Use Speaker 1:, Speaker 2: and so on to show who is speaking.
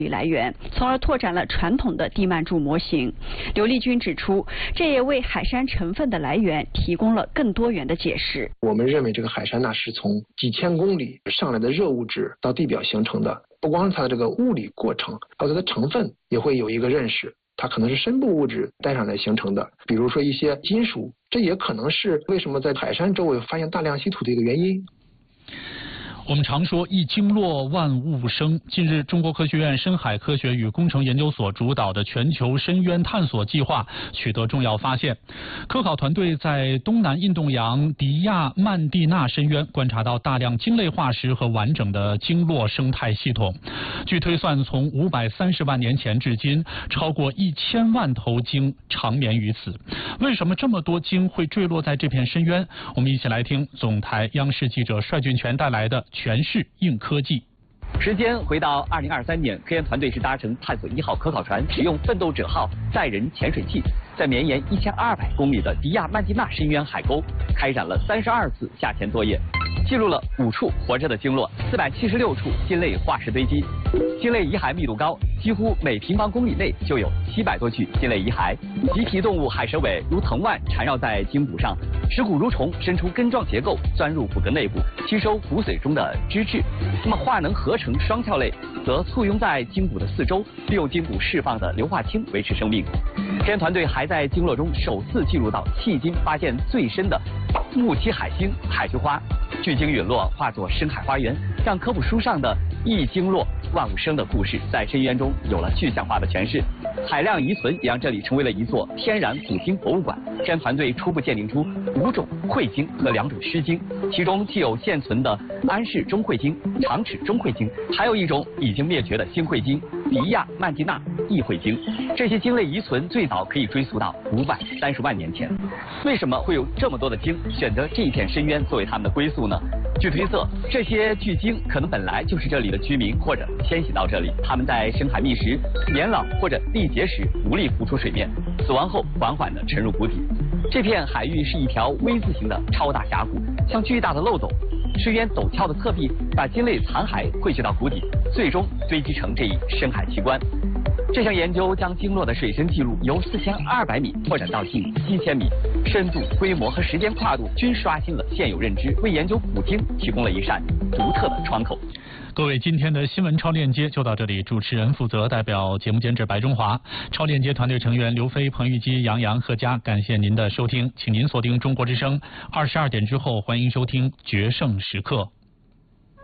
Speaker 1: 来源，从而拓展了传统的地幔柱模型。刘立军指出，这也为海山成分的来源提供了更多元的解释。
Speaker 2: 我们认为这个海山呢是从几千公里上来的热物质到地表形成的，不光是它的这个物理过程，还有它的成分也会有一个认识。它可能是深部物质带上来形成的，比如说一些金属，这也可能是为什么在海山周围发现大量稀土的一个原因。
Speaker 3: 我们常说一经落万物生。近日，中国科学院深海科学与工程研究所主导的全球深渊探索计划取得重要发现。科考团队在东南印度洋迪亚曼蒂纳深渊观察到大量鲸类化石和完整的鲸落生态系统。据推算，从530万年前至今，超过1000万头鲸长眠于此。为什么这么多鲸会坠落在这片深渊？我们一起来听总台央视记者帅俊全带来的全市硬科技。
Speaker 4: 时间回到2023年，科研团队是搭乘探索1号科考船，使用奋斗者号载人潜水器，在绵延1200公里的迪亚曼蒂纳深渊海沟开展了32次下潜作业，记录了5处活着的鲸落，476处鲸类化石堆积，鲸类遗骸密度高，几乎每平方公里内就有700多具鲸类遗骸。棘皮动物海蛇尾如藤蔓缠绕在鲸骨上，食骨蠕虫伸出根状结构钻入骨骼内部，吸收骨髓中的脂质。那么化能合成双壳类则簇拥在鲸骨的四周，利用鲸骨释放的硫化氢维持生命。科研团队还在鲸落中首次记录到迄今发现最深的木栖海星海菊花，巨鲸陨落化作深海花园，让科普书上的一鲸落万物生的故事在深渊中有了具象化的诠释。海量遗存也让这里成为了一座天然古鲸博物馆。科研团队初步鉴定出5种喙鲸和2种须鲸，其中既有现存的安氏中喙鲸、长齿中喙鲸，还有一种已经灭绝的新喙鲸迪亚曼蒂纳异喙鲸。这些鲸类遗存最早可以追溯到530万年前。为什么会有这么多的鲸选择这一片深渊作为它们的归宿呢？据推测，这些巨鲸可能本来就是这里的居民，或者迁徙到这里。它们在深海觅食、年老或者历劫时无力浮出水面，死亡后缓缓地沉入谷底。这片海域是一条 V 字形的超大峡谷，像巨大的漏斗。深渊陡峭的侧壁把鲸类残骸汇聚到谷底，最终堆积成这一深海奇观。这项研究将鲸落的水深记录由4200米拓展到近7000米，深度、规模和时间跨度均刷新了现有认知，为研究古鲸提供了一扇独特的窗口。
Speaker 3: 各位，今天的新闻超链接就到这里，主持人负责，代表节目监制白中华，超链接团队成员刘飞、彭玉基、杨洋、贺佳，感谢您的收听，请您锁定中国之声，22点之后欢迎收听决胜时刻。